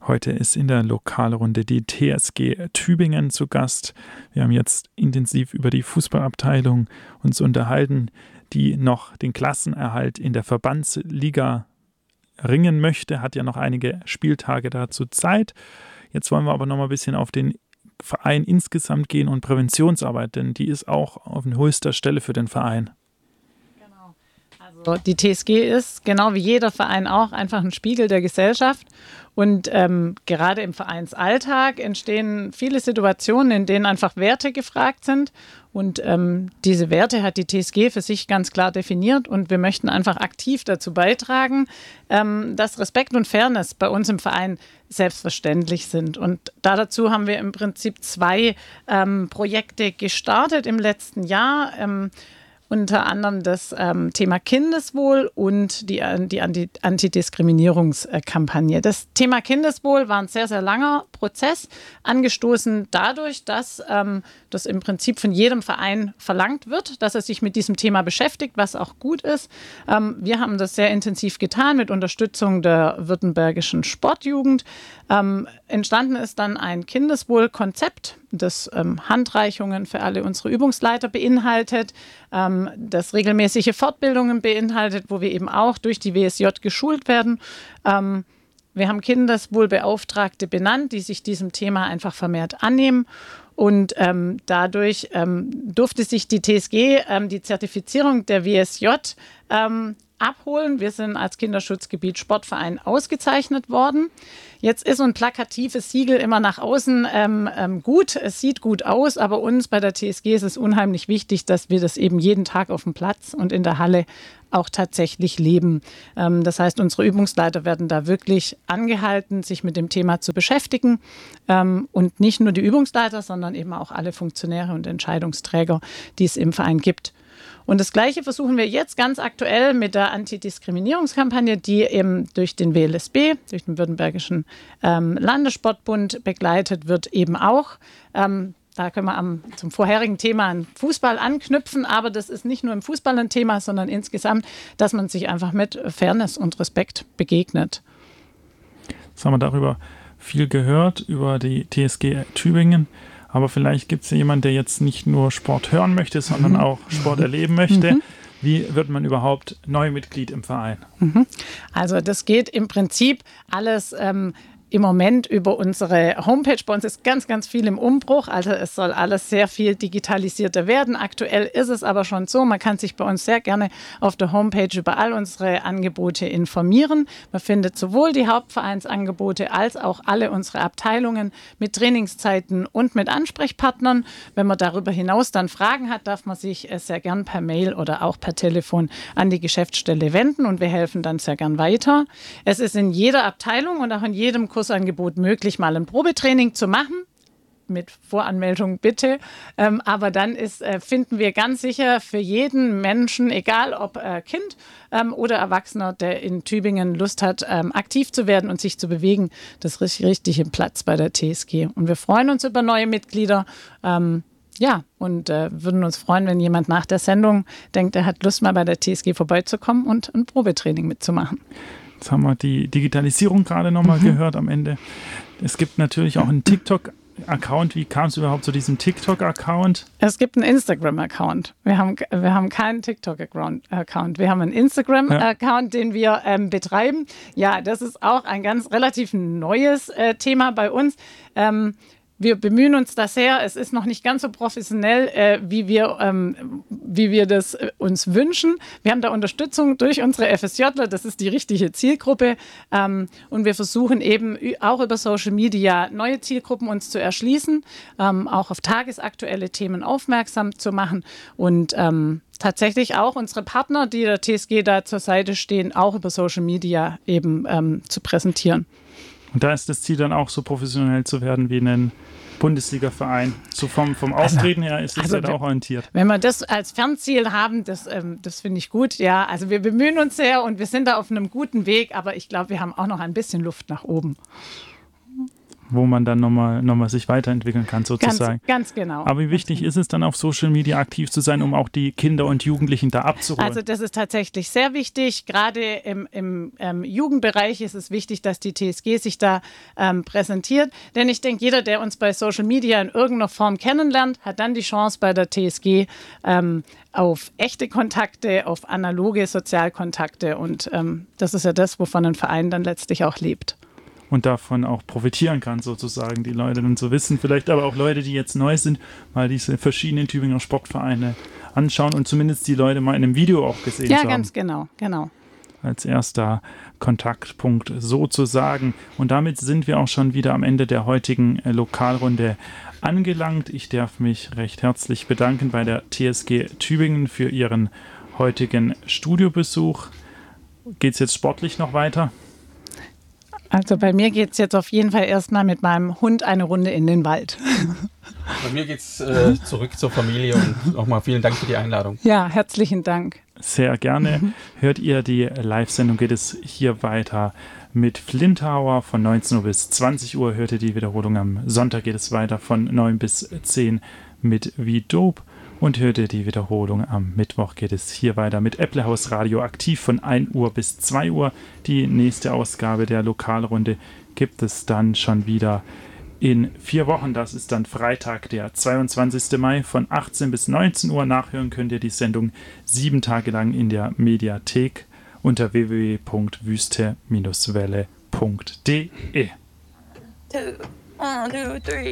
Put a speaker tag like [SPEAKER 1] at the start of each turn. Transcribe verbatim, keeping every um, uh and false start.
[SPEAKER 1] Heute ist in der Lokalrunde die T S G Tübingen zu Gast. Wir haben jetzt intensiv über die Fußballabteilung uns unterhalten, die noch den Klassenerhalt in der Verbandsliga ringen möchte, hat ja noch einige Spieltage dazu Zeit. Jetzt wollen wir aber noch mal ein bisschen auf den Verein insgesamt gehen und Präventionsarbeit, denn die ist auch auf höchster Stelle für den Verein.
[SPEAKER 2] Genau. Also die T S G ist, genau wie jeder Verein auch, einfach ein Spiegel der Gesellschaft. Und ähm, gerade im Vereinsalltag entstehen viele Situationen, in denen einfach Werte gefragt sind. Und ähm, diese Werte hat die T S G für sich ganz klar definiert. Und wir möchten einfach aktiv dazu beitragen, ähm, dass Respekt und Fairness bei uns im Verein selbstverständlich sind. Und da dazu haben wir im Prinzip zwei ähm, Projekte gestartet im letzten Jahr. Ähm, Unter anderem das ähm, Thema Kindeswohl und die, die Anti- Antidiskriminierungskampagne. Das Thema Kindeswohl war ein sehr, sehr langer Prozess, angestoßen dadurch, dass ähm, das im Prinzip von jedem Verein verlangt wird, dass er sich mit diesem Thema beschäftigt, was auch gut ist. Ähm, wir haben das sehr intensiv getan mit Unterstützung der württembergischen Sportjugend. Ähm, entstanden ist dann ein Kindeswohlkonzept, das ähm, Handreichungen für alle unsere Übungsleiter beinhaltet, ähm, das regelmäßige Fortbildungen beinhaltet, wo wir eben auch durch die W S J geschult werden. Ähm, wir haben Kindeswohlbeauftragte benannt, die sich diesem Thema einfach vermehrt annehmen. Und ähm, dadurch ähm, durfte sich die T S G ähm, die Zertifizierung der W S J ähm, abholen. Wir sind als Kinderschutzgebiet Sportverein ausgezeichnet worden. Jetzt ist so ein plakatives Siegel immer nach außen ähm, ähm, gut. Es sieht gut aus, aber uns bei der T S G ist es unheimlich wichtig, dass wir das eben jeden Tag auf dem Platz und in der Halle auch tatsächlich leben. Ähm, das heißt, unsere Übungsleiter werden da wirklich angehalten, sich mit dem Thema zu beschäftigen. Ähm, und nicht nur die Übungsleiter, sondern eben auch alle Funktionäre und Entscheidungsträger, die es im Verein gibt. Und das Gleiche versuchen wir jetzt ganz aktuell mit der Antidiskriminierungskampagne, die eben durch den W L S B, durch den Württembergischen ähm, Landessportbund begleitet wird, eben auch. Ähm, da können wir am, zum vorherigen Thema an Fußball anknüpfen, aber das ist nicht nur im Fußball ein Thema, sondern insgesamt, dass man sich einfach mit Fairness und Respekt begegnet.
[SPEAKER 1] Jetzt haben wir darüber viel gehört, über die T S G Tübingen. Aber vielleicht gibt es ja jemanden, der jetzt nicht nur Sport hören möchte, sondern mhm. auch Sport erleben möchte. Mhm. Wie wird man überhaupt Neumitglied im Verein?
[SPEAKER 2] Mhm. Also das geht im Prinzip alles ähm, im Moment über unsere Homepage. Bei uns ist ganz, ganz viel im Umbruch. Also es soll alles sehr viel digitalisierter werden. Aktuell ist es aber schon so, man kann sich bei uns sehr gerne auf der Homepage über all unsere Angebote informieren. Man findet sowohl die Hauptvereinsangebote als auch alle unsere Abteilungen mit Trainingszeiten und mit Ansprechpartnern. Wenn man darüber hinaus dann Fragen hat, darf man sich sehr gern per Mail oder auch per Telefon an die Geschäftsstelle wenden und wir helfen dann sehr gern weiter. Es ist in jeder Abteilung und auch in jedem Kurs Angebot möglich, mal ein Probetraining zu machen. Mit Voranmeldung bitte. Ähm, aber dann ist, äh, finden wir ganz sicher für jeden Menschen, egal ob äh, Kind ähm, oder Erwachsener, der in Tübingen Lust hat, ähm, aktiv zu werden und sich zu bewegen, das richtig, richtige Platz bei der T S G. Und wir freuen uns über neue Mitglieder. Ähm, ja, und äh, würden uns freuen, wenn jemand nach der Sendung denkt, er hat Lust, mal bei der T S G vorbeizukommen und ein Probetraining mitzumachen.
[SPEAKER 1] Jetzt haben wir die Digitalisierung gerade nochmal mhm. gehört am Ende. Es gibt natürlich auch einen TikTok-Account. Wie kam es überhaupt zu diesem TikTok-Account?
[SPEAKER 2] Es gibt einen Instagram-Account. Wir haben, wir haben keinen TikTok-Account. Wir haben einen Instagram-Account, ja. den wir ähm, betreiben. Ja, das ist auch ein ganz relativ neues äh, Thema bei uns. Ähm, Wir bemühen uns da sehr. Es ist noch nicht ganz so professionell, äh, wie, wir, ähm, wie wir das äh, uns wünschen. Wir haben da Unterstützung durch unsere F S Jler. Das ist die richtige Zielgruppe. Ähm, und wir versuchen eben auch über Social Media neue Zielgruppen uns zu erschließen, ähm, auch auf tagesaktuelle Themen aufmerksam zu machen und ähm, tatsächlich auch unsere Partner, die der T S G da zur Seite stehen, auch über Social Media eben ähm, zu präsentieren.
[SPEAKER 1] Und da ist das Ziel dann auch so professionell zu werden wie ein Bundesliga-Verein. So vom, vom Auftreten her ist es also, halt auch orientiert.
[SPEAKER 2] Wenn wir das als Fernziel haben, das, ähm, das finde ich gut. Ja, also wir bemühen uns sehr und wir sind da auf einem guten Weg, aber ich glaube, wir haben auch noch ein bisschen Luft nach oben.
[SPEAKER 1] wo man dann nochmal noch mal sich weiterentwickeln kann sozusagen.
[SPEAKER 2] Ganz, ganz genau.
[SPEAKER 1] Aber wie wichtig ist es dann auf Social Media aktiv zu sein, um auch die Kinder und Jugendlichen da abzuholen?
[SPEAKER 2] Also das ist tatsächlich sehr wichtig. Gerade im, im ähm, Jugendbereich ist es wichtig, dass die T S G sich da ähm, präsentiert. Denn ich denke, jeder, der uns bei Social Media in irgendeiner Form kennenlernt, hat dann die Chance bei der T S G ähm, auf echte Kontakte, auf analoge Sozialkontakte. Und ähm, das ist ja das, wovon ein Verein dann letztlich auch lebt.
[SPEAKER 1] Und davon auch profitieren kann, sozusagen, die Leute dann so wissen. Vielleicht aber auch Leute, die jetzt neu sind, mal diese verschiedenen Tübinger Sportvereine anschauen und zumindest die Leute mal in einem Video auch gesehen
[SPEAKER 2] ja,
[SPEAKER 1] zu haben.
[SPEAKER 2] Ja, ganz genau, genau.
[SPEAKER 1] Als erster Kontaktpunkt sozusagen. Und damit sind wir auch schon wieder am Ende der heutigen äh, Lokalrunde angelangt. Ich darf mich recht herzlich bedanken bei der T S G Tübingen für ihren heutigen Studiobesuch. Geht es jetzt sportlich noch weiter?
[SPEAKER 2] Also bei mir geht es jetzt auf jeden Fall erstmal mit meinem Hund eine Runde in den Wald.
[SPEAKER 3] Bei mir geht es äh, zurück zur Familie und nochmal vielen Dank für die Einladung.
[SPEAKER 2] Ja, herzlichen Dank.
[SPEAKER 1] Sehr gerne. Mhm. Hört ihr die Live-Sendung, geht es hier weiter mit Flinthauer von neunzehn Uhr bis zwanzig Uhr. Hört ihr die Wiederholung am Sonntag, geht es weiter von neun bis zehn mit Wie Dope. Und hört ihr die Wiederholung am Mittwoch, geht es hier weiter mit Äpplehaus Radio aktiv von ein Uhr bis zwei Uhr. Die nächste Ausgabe der Lokalrunde gibt es dann schon wieder in vier Wochen. Das ist dann Freitag, der zweiundzwanzigsten Mai von achtzehn bis neunzehn Uhr. Nachhören könnt ihr die Sendung sieben Tage lang in der Mediathek unter w w w punkt wüste Bindestrich welle punkt de.
[SPEAKER 4] Two, one, two, three.